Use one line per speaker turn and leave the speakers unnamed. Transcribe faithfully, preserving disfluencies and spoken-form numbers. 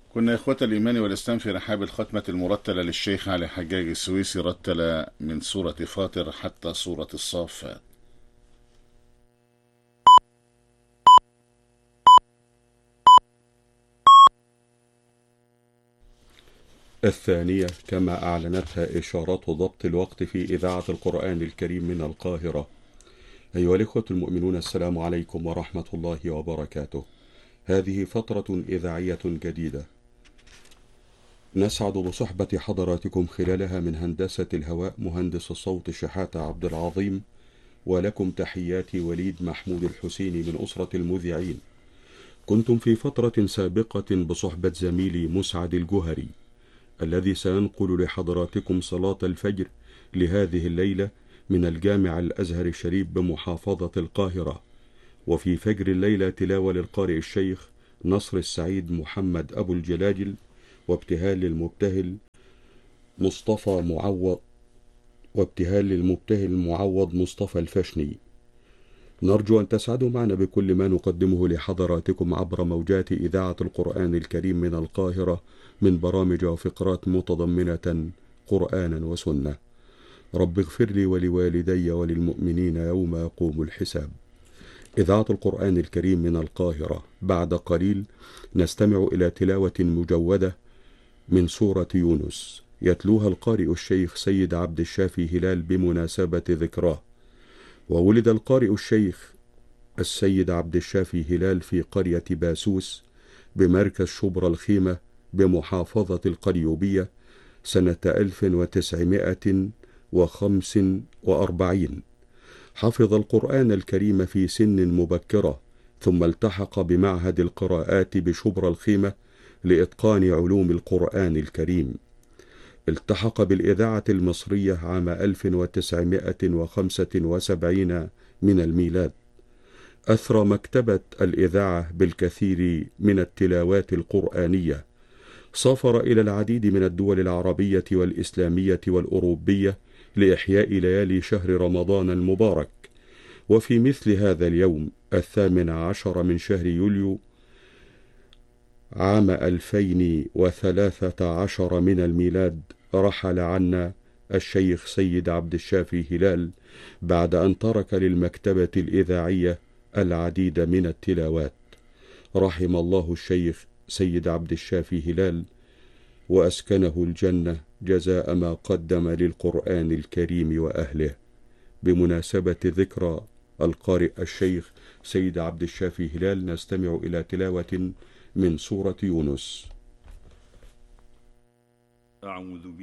كنا إخوة الإيمان والإسلام في رحاب الختمة المرتلة للشيخ علي حجاج السويسي، رتل من سورة فاطر حتى سورة الصافات.
الثانية كما أعلنتها إشارات ضبط الوقت في إذاعة القرآن الكريم من القاهرة. أيها الإخوة المؤمنون، السلام عليكم ورحمة الله وبركاته. هذه فترة إذاعية جديدة نسعد بصحبة حضراتكم خلالها. من هندسة الهواء مهندس الصوت شحاتة عبد العظيم، ولكم تحياتي وليد محمود الحسيني من أسرة المذيعين. كنتم في فترة سابقة بصحبة زميلي مسعد الجهري الذي سينقل لحضراتكم صلاة الفجر لهذه الليلة من الجامع الأزهر الشريف بمحافظة القاهرة. وفي فجر الليلة تلاوة للقارئ الشيخ نصر السعيد محمد أبو الجلاجل، وابتهال للمبتهل مصطفى معوض وابتهال للمبتهل معوض مصطفى الفشني. نرجو أن تسعدوا معنا بكل ما نقدمه لحضراتكم عبر موجات إذاعة القرآن الكريم من القاهرة من برامج وفقرات متضمنة قرآنا وسنة. رب اغفر لي ولوالدي وللمؤمنين يوم يقوم الحساب. إذاعة القرآن الكريم من القاهرة. بعد قليل نستمع إلى تلاوة مجودة من سورة يونس يتلوها القارئ الشيخ سيد عبد الشافي هلال بمناسبة ذكراه. وولد القارئ الشيخ السيد عبد الشافي هلال في قرية باسوس بمركز شبرا الخيمة بمحافظة القليوبية سنة ألف وتسعمائة وخمس وأربعين. حفظ القرآن الكريم في سن مبكرة، ثم التحق بمعهد القراءات بشبرا الخيمة لإتقان علوم القرآن الكريم. التحق بالإذاعة المصرية عام ألف وتسعمائة وخمسة وسبعين من الميلاد. أثرى مكتبة الإذاعة بالكثير من التلاوات القرآنية. سافر إلى العديد من الدول العربية والإسلامية والأوروبية لإحياء ليالي شهر رمضان المبارك. وفي مثل هذا اليوم الثامن عشر من شهر يوليو عام ألفين وثلاثة عشر من الميلاد رحل عنا الشيخ سيد عبد الشافي هلال بعد أن ترك للمكتبة الإذاعية العديد من التلاوات. رحم الله الشيخ سيد عبد الشافي هلال وأسكنه الجنة جزاء ما قدم للقرآن الكريم وأهله. بمناسبة ذكرى القارئ الشيخ سيد عبد الشافي هلال نستمع إلى تلاوة من سورة يونس. أعوذ